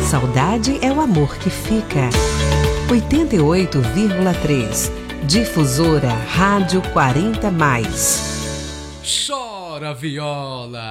Saudade é o amor que fica. 88,3. Difusora Rádio 40+. Chora viola.